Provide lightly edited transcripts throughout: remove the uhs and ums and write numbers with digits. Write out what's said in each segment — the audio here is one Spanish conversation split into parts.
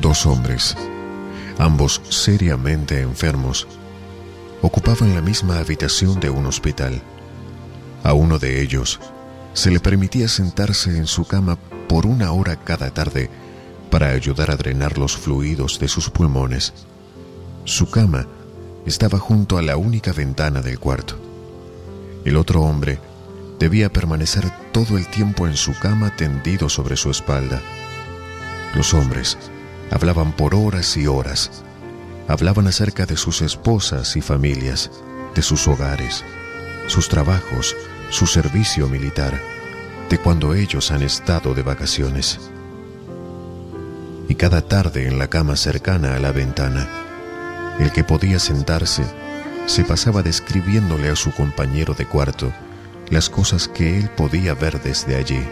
Dos hombres, ambos seriamente enfermos, ocupaban la misma habitación de un hospital. A uno de ellos se le permitía sentarse en su cama por 1 hora cada tarde para ayudar a drenar los fluidos de sus pulmones. Su cama estaba junto a la única ventana del cuarto. El otro hombre debía permanecer todo el tiempo en su cama tendido sobre su espalda. Los hombres hablaban por horas y horas. Hablaban acerca de sus esposas y familias, de sus hogares, sus trabajos, su servicio militar, de cuando ellos han estado de vacaciones. Y cada tarde en la cama cercana a la ventana, el que podía sentarse se pasaba describiéndole a su compañero de cuarto las cosas que él podía ver desde allí.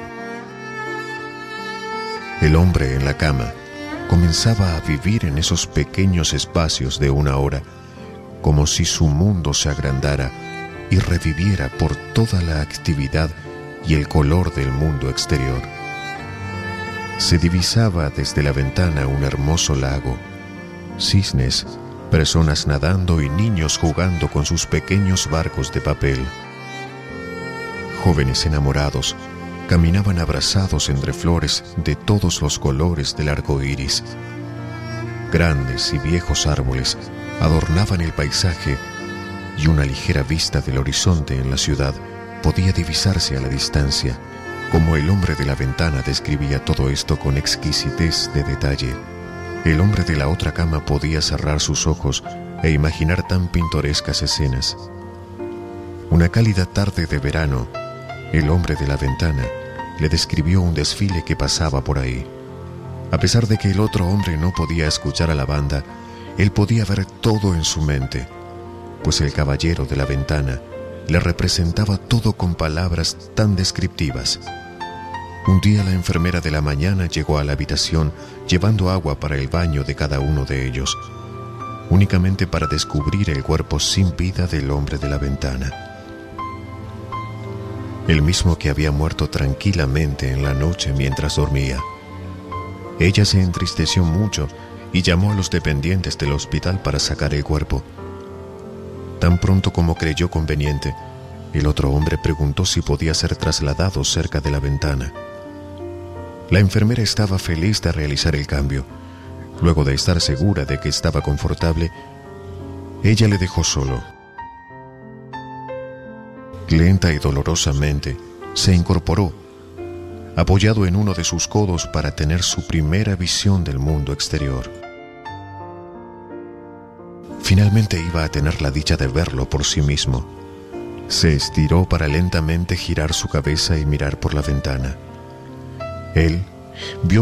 El hombre en la cama comenzaba a vivir en esos pequeños espacios de 1 hora, como si su mundo se agrandara y reviviera por toda la actividad y el color del mundo exterior. Se divisaba desde la ventana un hermoso lago, cisnes, personas nadando y niños jugando con sus pequeños barcos de papel. Jóvenes enamorados caminaban abrazados entre flores de todos los colores del arco iris. Grandes y viejos árboles adornaban el paisaje y una ligera vista del horizonte en la ciudad podía divisarse a la distancia, como el hombre de la ventana describía todo esto con exquisitez de detalle. El hombre de la otra cama podía cerrar sus ojos e imaginar tan pintorescas escenas. Una cálida tarde de verano, el hombre de la ventana le describió un desfile que pasaba por ahí. A pesar de que el otro hombre no podía escuchar a la banda, él podía ver todo en su mente, pues el caballero de la ventana le representaba todo con palabras tan descriptivas. Un día la enfermera de la mañana llegó a la habitación llevando agua para el baño de cada uno de ellos, únicamente para descubrir el cuerpo sin vida del hombre de la ventana. El mismo que había muerto tranquilamente en la noche mientras dormía. Ella se entristeció mucho y llamó a los dependientes del hospital para sacar el cuerpo. Tan pronto como creyó conveniente, el otro hombre preguntó si podía ser trasladado cerca de la ventana. La enfermera estaba feliz de realizar el cambio. Luego de estar segura de que estaba confortable, ella le dejó solo. Lenta y dolorosamente se incorporó, apoyado en uno de sus codos para tener su primera visión del mundo exterior. Finalmente iba a tener la dicha de verlo por sí mismo. Se estiró para lentamente girar su cabeza y mirar por la ventana. Él vio